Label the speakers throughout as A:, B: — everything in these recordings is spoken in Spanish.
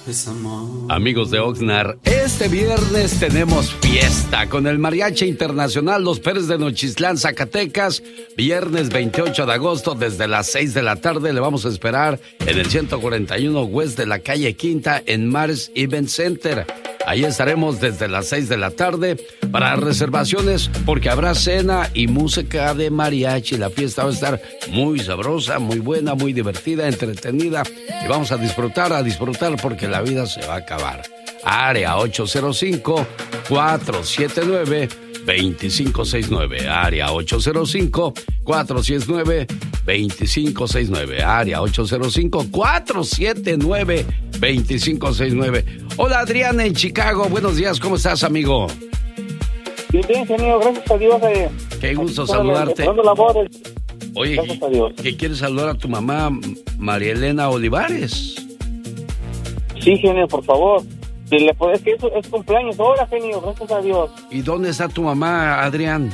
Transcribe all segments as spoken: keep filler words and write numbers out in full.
A: Amigos de Oxnard, este viernes tenemos fiesta con el Mariachi Internacional Los Pérez de Nochistlán, Zacatecas. Viernes veintiocho de agosto desde las seis de la tarde le vamos a esperar en el ciento cuarenta y uno West de la calle Quinta en Mars Event Center. Ahí estaremos desde las seis de la tarde para reservaciones porque habrá cena y música de mariachi. La fiesta va a estar muy sabrosa, muy buena, muy divertida, entretenida y vamos a disfrutar, a disfrutar porque la vida se va a acabar. Área ocho cero cinco, cuatro siete nueve, dos cinco seis nueve. Área ocho cero cinco, cuatro siete nueve, dos cinco seis nueve. Área ocho cero cinco, cuatro siete nueve, dos cinco seis nueve. Hola, Adrián en Chicago. Buenos días, ¿cómo estás, amigo?
B: Bien, bien, genio, gracias a Dios. Eh.
A: Qué gusto saludarte.
B: Labores.
A: Oye, ¿qué quieres saludar a tu mamá, María Elena Olivares?
B: Sí, genio, por favor. Si le puedes, que es, es cumpleaños ahora, genio, gracias a Dios.
A: ¿Y dónde está tu mamá, Adrián?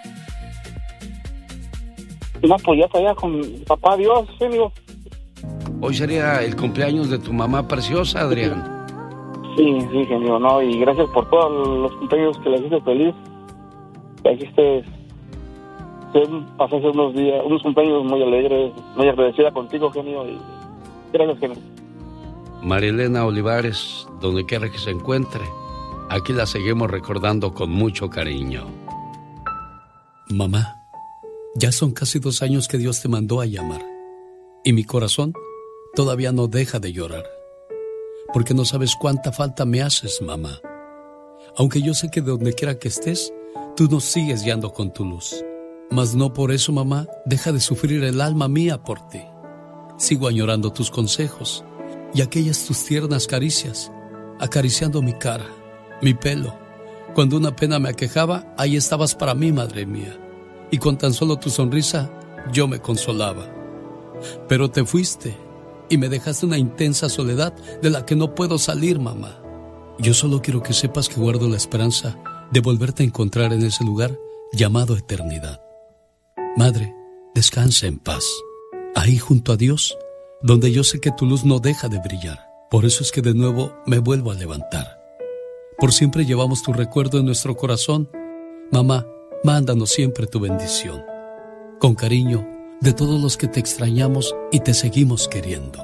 B: No, pues ya está allá con papá Dios, genio.
A: Hoy sería el cumpleaños de tu mamá preciosa, Adrián.
B: Sí, sí, genio, no, y gracias por todos los cumpleaños que le hiciste feliz. Le hiciste, pasaste unos días, unos cumpleaños muy alegres, muy agradecida contigo, genio, y gracias, genio.
A: María Elena Olivares, donde quiera que se encuentre, aquí la seguimos recordando con mucho cariño.
C: Mamá, ya son casi dos años que Dios te mandó a llamar, y mi corazón todavía no deja de llorar, porque no sabes cuánta falta me haces, mamá. Aunque yo sé que de donde quiera que estés, tú nos sigues guiando con tu luz. Mas no por eso, mamá, deja de sufrir el alma mía por ti. Sigo añorando tus consejos y aquellas tus tiernas caricias, acariciando mi cara, mi pelo. Cuando una pena me aquejaba, ahí estabas para mí, madre mía. Y con tan solo tu sonrisa, yo me consolaba. Pero te fuiste y me dejaste una intensa soledad de la que no puedo salir, mamá. Yo solo quiero que sepas que guardo la esperanza de volverte a encontrar en ese lugar llamado eternidad. Madre, descansa en paz, ahí junto a Dios, donde yo sé que tu luz no deja de brillar. Por eso es que de nuevo me vuelvo a levantar. Por siempre llevamos tu recuerdo en nuestro corazón. Mamá, mándanos siempre tu bendición. Con cariño, de todos los que te extrañamos y te seguimos queriendo.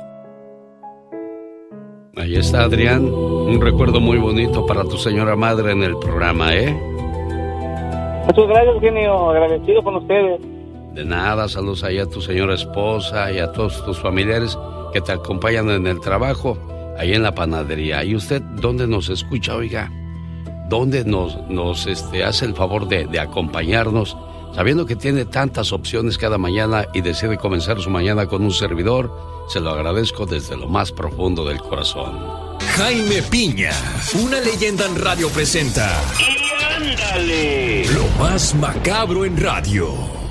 A: Ahí está, Adrián. Un recuerdo muy bonito para tu señora madre en el programa, ¿eh?
B: Muchas gracias, genio. Agradecido con ustedes.
A: De nada, saludos ahí a tu señora esposa y a todos tus familiares que te acompañan en el trabajo, ahí en la panadería. ¿Y usted dónde nos escucha, oiga? ¿Dónde nos, nos este, hace el favor de, de acompañarnos? Sabiendo que tiene tantas opciones cada mañana y decide comenzar su mañana con un servidor, se lo agradezco desde lo más profundo del corazón.
D: Jaime Piña, una leyenda en radio presenta.
E: ¡Y ándale!
D: Lo más macabro en radio.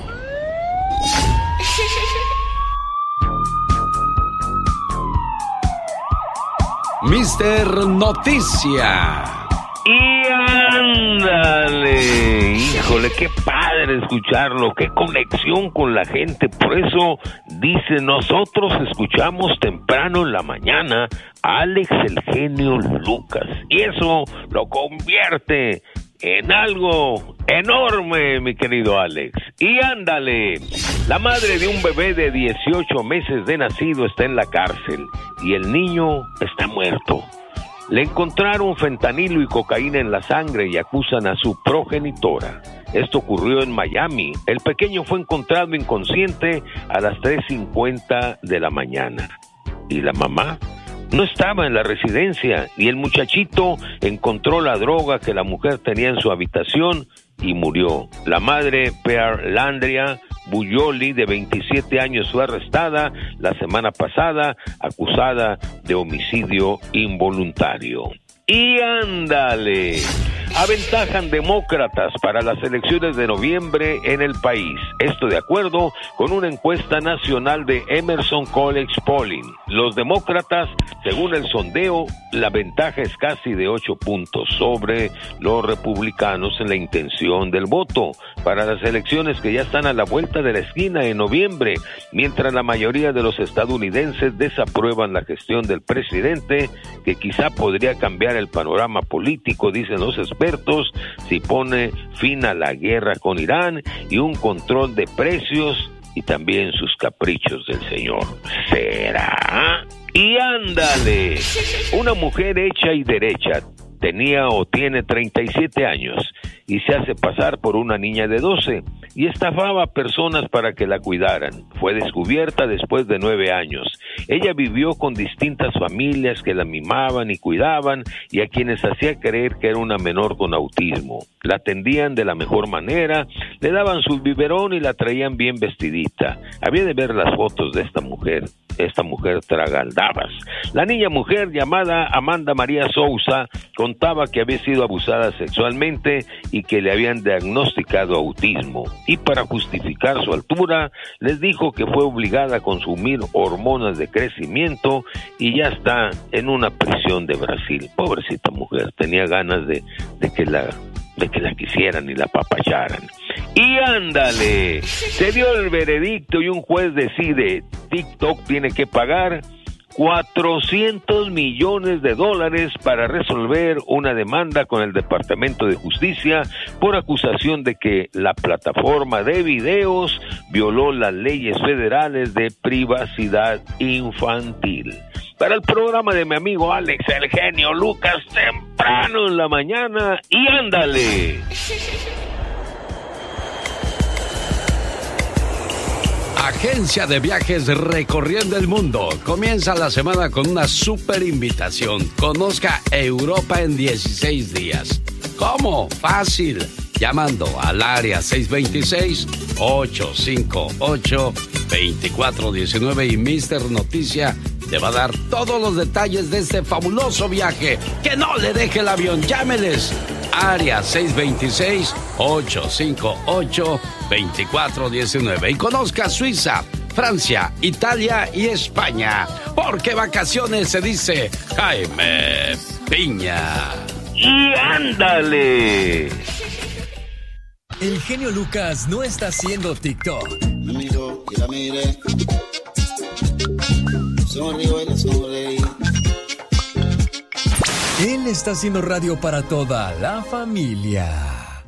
A: mister Noticia.
E: Y ándale, híjole, qué padre escucharlo, qué conexión con la gente. Por eso dice, nosotros escuchamos temprano en la mañana a Alex el genio Lucas, y eso lo convierte en algo enorme, mi querido Alex. Y ándale, la madre de un bebé de dieciocho meses de nacido está en la cárcel y el niño está muerto. Le encontraron fentanilo y cocaína en la sangre y acusan a su progenitora. Esto ocurrió en Miami. El pequeño fue encontrado inconsciente a las tres cincuenta de la mañana. ¿Y la mamá? No estaba en la residencia y el muchachito encontró la droga que la mujer tenía en su habitación y murió. La madre, Pearlandria Buyoli, de veintisiete años, fue arrestada la semana pasada, acusada de homicidio involuntario. Y ándale, aventajan demócratas para las elecciones de noviembre en el país. Esto de acuerdo con una encuesta nacional de Emerson College Polling. Los demócratas, según el sondeo, la ventaja es casi de ocho puntos sobre los republicanos en la intención del voto para las elecciones que ya están a la vuelta de la esquina en noviembre, mientras la mayoría de los estadounidenses desaprueban la gestión del presidente que quizá podría cambiar el panorama político, dicen los expertos, si pone fin a la guerra con Irán y un control de precios y también sus caprichos del señor. ¿Será? Y ándale, una mujer hecha y derecha, tenía o tiene treinta y siete años y se hace pasar por una niña de doce y estafaba a personas para que la cuidaran. Fue descubierta después de nueve años. Ella vivió con distintas familias que la mimaban y cuidaban y a quienes hacía creer que era una menor con autismo. La atendían de la mejor manera, le daban su biberón y la traían bien vestidita. Había de ver las fotos de esta mujer. Esta mujer tragaldabas. La niña mujer llamada Amanda María Sousa contaba que había sido abusada sexualmente y que le habían diagnosticado autismo. Y para justificar su altura, les dijo que fue obligada a consumir hormonas de crecimiento y ya está en una prisión de Brasil. Pobrecita mujer, tenía ganas de, de que la... de que la quisieran y la apapacharan. Y ándale, se dio el veredicto y un juez decide, TikTok tiene que pagar cuatrocientos millones de dólares para resolver una demanda con el Departamento de Justicia por acusación de que la plataforma de videos violó las leyes federales de privacidad infantil. Para el programa de mi amigo Alex, el genio Lucas, temprano en la mañana, y ándale.
A: Agencia de viajes recorriendo el mundo. Comienza la semana con una super invitación. Conozca Europa en dieciséis días. ¿Cómo? Fácil. Llamando al área seis dos seis, ocho cinco ocho, dos cuatro uno nueve y mister Noticia te va a dar todos los detalles de este fabuloso viaje. ¡Que no le deje el avión! ¡Llámeles! Área seis dos seis, ocho cinco ocho, dos cuatro uno nueve y conozca Suiza, Francia, Italia y España. Porque vacaciones se dice Jaime Piña.
E: ¡Y ándale!
D: El genio Lucas no está haciendo TikTok.
F: Me miró y la miré. Sonrío y la sonreí.
D: Él está haciendo radio para toda la familia.